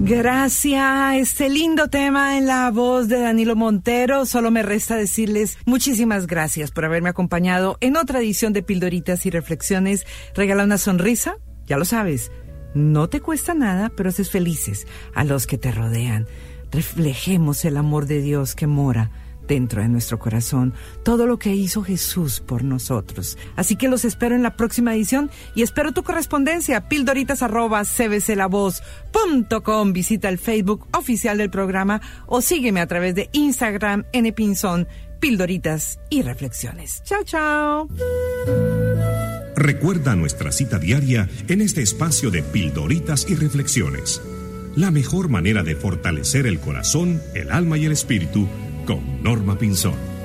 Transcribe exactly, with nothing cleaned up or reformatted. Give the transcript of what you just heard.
Gracias, este lindo tema en la voz de Danilo Montero. Solo me resta decirles muchísimas gracias por haberme acompañado en otra edición de Pildoritas y Reflexiones. Regala una sonrisa, ya lo sabes, no te cuesta nada, pero haces felices a los que te rodean. Reflejemos el amor de Dios que mora dentro de nuestro corazón, todo lo que hizo Jesús por nosotros. Así que los espero en la próxima edición y espero tu correspondencia, pildoritas arroba c b c la voz punto com. Visita el Facebook oficial del programa o sígueme a través de Instagram, N Pinzón, Pildoritas y Reflexiones. Chao, chao. Recuerda nuestra cita diaria en este espacio de Pildoritas y Reflexiones. La mejor manera de fortalecer el corazón, el alma y el espíritu con Norma Pinzón.